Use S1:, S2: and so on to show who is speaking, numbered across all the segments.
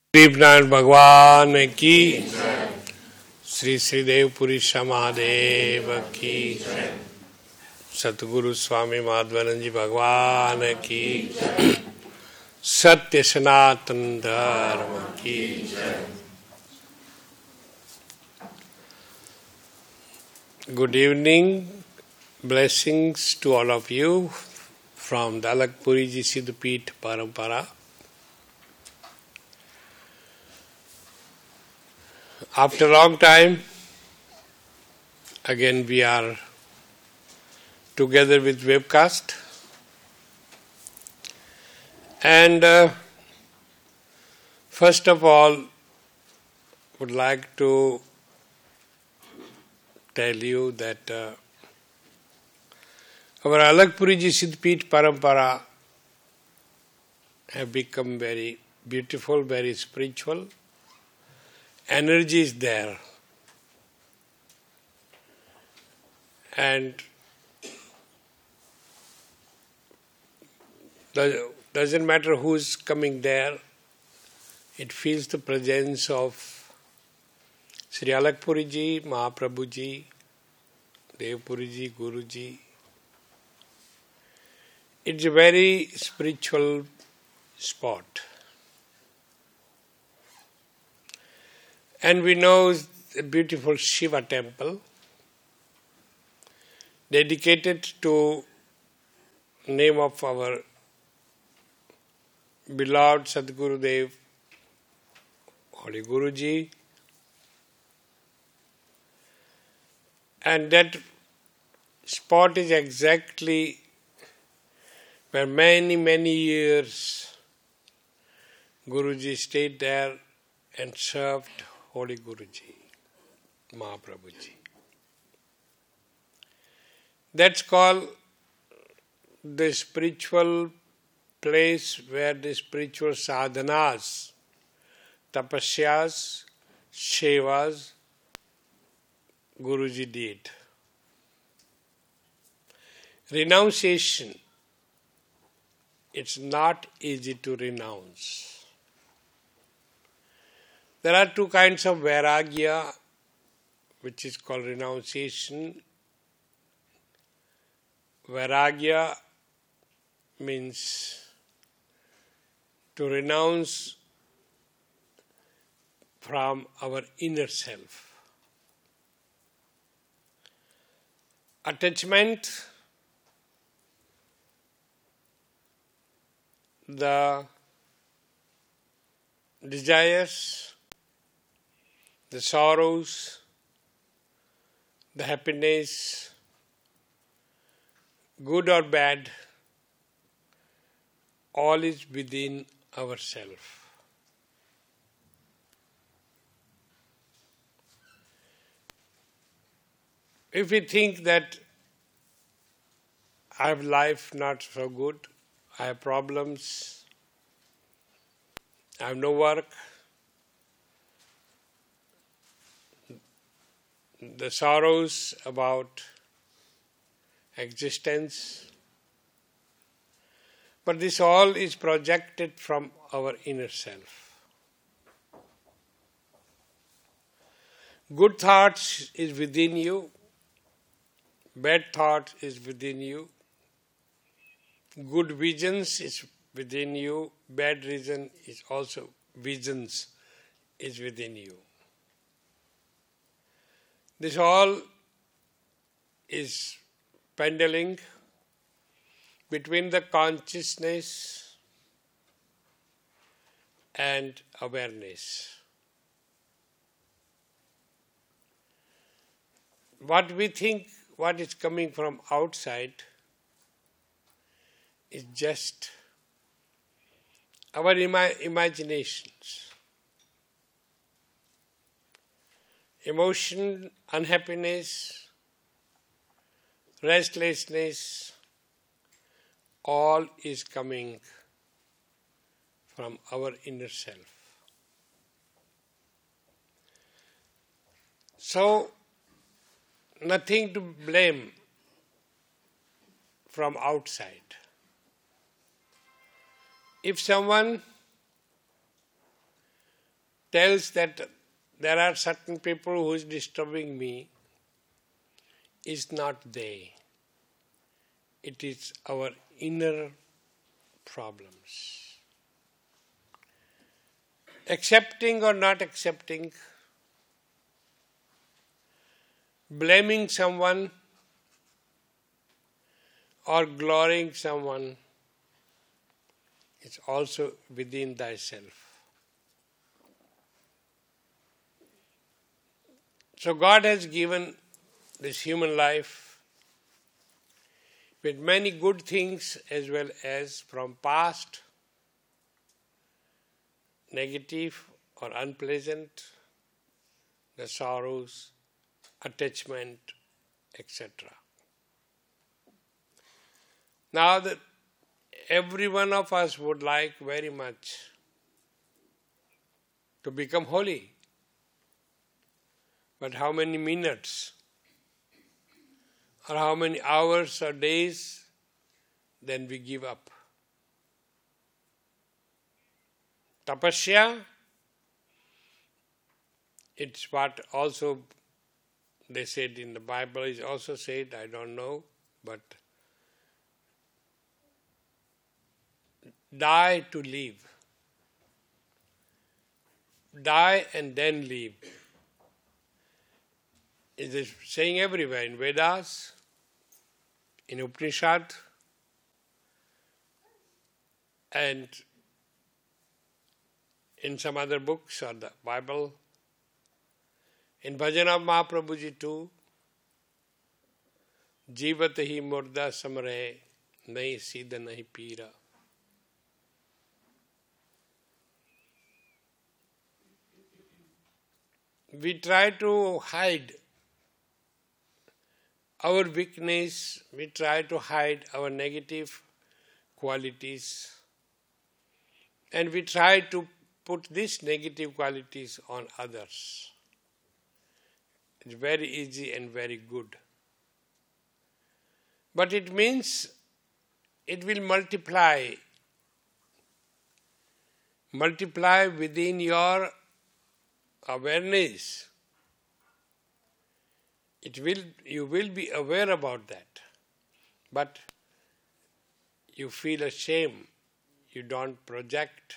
S1: दीपनारायण भगवान की श्री श्रीदेव पुरी महादेव की सतगुरु स्वामी माधवानंद जी भगवान की सत्य सनातन धर्म की। Good evening, blessings to all of you from Dalakpuri Ji Siddhapeeth Parampara. After a long time, again we are together with webcast, and first of all would like to tell you that our Alakpuri Ji Siddhapeeth Parampara have become very beautiful, very spiritual. Energy is there, and doesn't matter who is coming there, it feels the presence of Sri Alakpuri Ji, Mahaprabhu Ji, Devpuri Ji, Guru Ji. It's a very spiritual spot. And we know a beautiful Shiva temple dedicated to name of our beloved Sadguru Dev, Holy Guruji. And that spot is exactly where many years Guruji stayed there and served Holy Guruji, Mahaprabhuji. That's called the spiritual place where the spiritual sadhanas, tapasyas, sevas, Guruji did. Renunciation, it's not easy to renounce. There are two kinds of vairagya, which is called renunciation. Vairagya means to renounce from our inner self. Attachment, the desires, the sorrows, the happiness, good or bad, all is within ourselves. If we think that I have life not so good, I have problems, I have no work, the sorrows about existence, but this all is projected from our inner self. Good thoughts is within you, bad thought is within you, good visions is within you, bad reason is also visions is within you. This all is pendling between the consciousness and awareness. What we think, what is coming from outside, is just our imaginations. Emotion, unhappiness, restlessness, all is coming from our inner self. So, nothing to blame from outside. If someone tells that there are certain people who is disturbing me, is not they. It is our inner problems. Accepting or not accepting, blaming someone or glorying someone is also within thyself. So God has given this human life with many good things as well as from past, negative or unpleasant, the sorrows, attachment, etc. Now that every one of us would like very much to become holy. But how many minutes or how many hours or days, then we give up. Tapasya, it's what also they said in the Bible, is also said, I don't know, but die to live. Die and then live. It is saying everywhere, in Vedas, in Upanishad, and in some other books or the Bible. In Bhajan of Mahaprabhuji too, Jivat hi murda samare, nahi siddha nahi pira. We try to hide our weakness, we try to hide our negative qualities, and we try to put these negative qualities on others. It's very easy and very good. But it means it will multiply within your awareness. You will be aware about that, but you feel ashamed. You don't project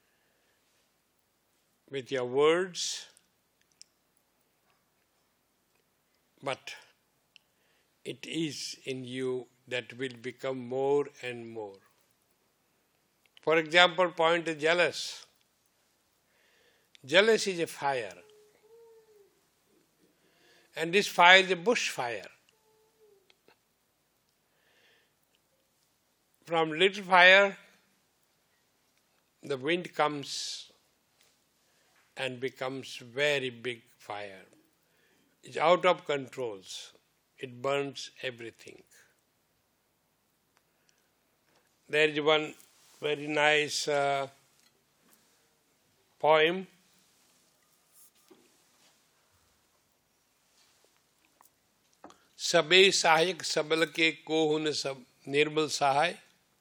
S1: with your words, but it is in you that will become more and more. For example, point is jealous. Jealous is a fire. And this fire is a bush fire. From little fire, the wind comes and becomes very big fire. It's out of control. It burns everything. There is one very nice poem. सबे सहायक सबल के कोहुन सब निर्बल सहाय,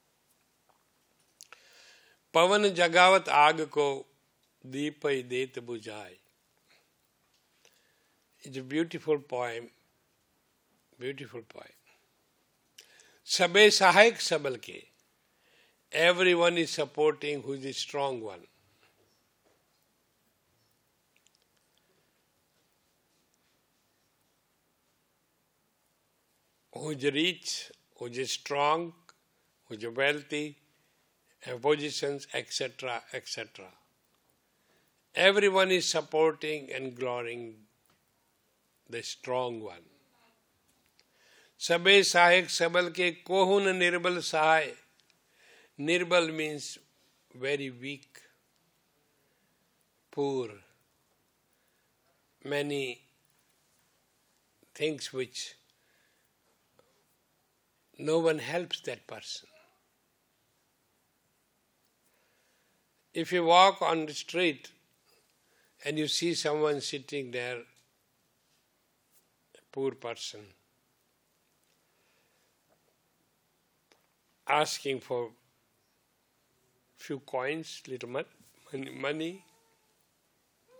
S1: पवन जगावत आग को दीप देत बुझाए. It's a beautiful poem. Beautiful poem. सबे सहायक सबल के. Everyone is supporting who is the strong one. Who is rich, who is strong, who is wealthy, have positions, etc., etc. Everyone is supporting and glorying the strong one. Sabe sahayak sabal ke kohun nirbal sahay. Nirbal means very weak, poor, many things which no one helps that person. If you walk on the street and you see someone sitting there, a poor person, asking for few coins, little money,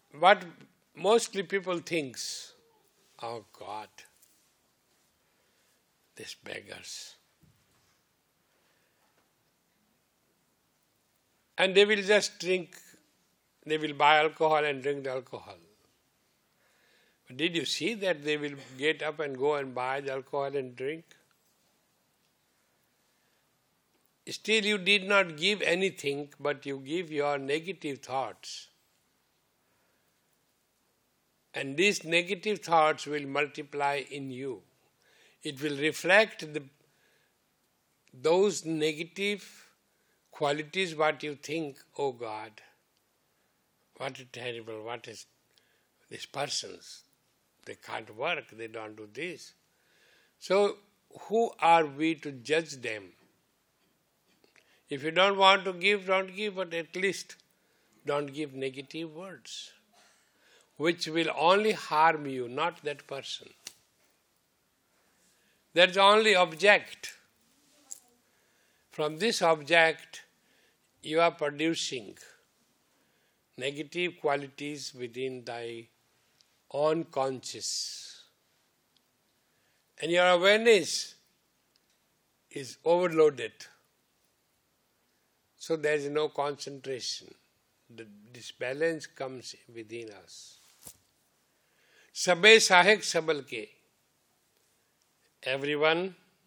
S1: what mostly people thinks, oh God, these beggars. And they will just drink, they will buy alcohol and drink the alcohol. But did you see that they will get up and go and buy the alcohol and drink? Still you did not give anything, but you give your negative thoughts. And these negative thoughts will multiply in you. It will reflect those negative qualities, what you think, oh God, what a terrible, what is these persons? They can't work, they don't do this. So who are we to judge them? If you don't want to give, don't give, but at least don't give negative words, which will only harm you, not that person. That's the only object. From this object, you are producing negative qualities within thy own conscious. And your awareness is overloaded. So there is no concentration. This balance comes within us. Sabe sahek sabal ke. Everyone